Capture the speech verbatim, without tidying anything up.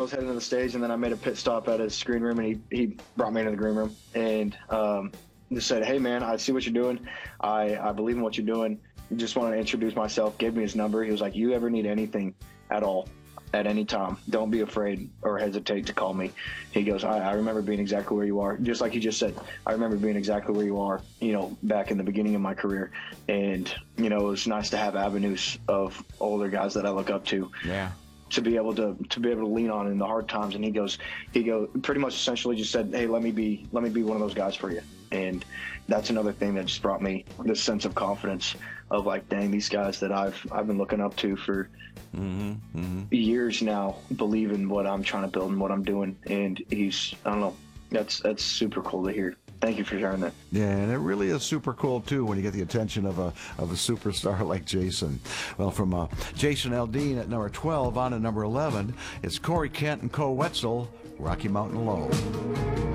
was heading to the stage, and then I made a pit stop at his screen room, and he, he brought me into the green room and um, just said, "Hey, man, I see what you're doing. I, I believe in what you're doing. Just want to introduce myself." Gave me his number. He was like, "You ever need anything at all, at any time, don't be afraid or hesitate to call me." He goes, I, I remember being exactly where you are. Just like you just said, I remember being exactly where you are, you know, back in the beginning of my career. And, you know, it was nice to have avenues of older guys that I look up to. Yeah. To be able to to be able to lean on in the hard times. And he goes, he go pretty much essentially just said, "Hey, let me be let me be one of those guys for you." And that's another thing that just brought me this sense of confidence of like, dang, these guys that I've I've been looking up to for mm-hmm, mm-hmm. years now believe in what I'm trying to build and what I'm doing. And he's, I don't know, that's that's super cool to hear. Thank you for sharing that. Yeah, and it really is super cool, too, when you get the attention of a of a superstar like Jason. Well, from uh, Jason Aldean at number twelve on to number eleven, it's Corey Kent and Co. Wetzel, Rocky Mountain Low.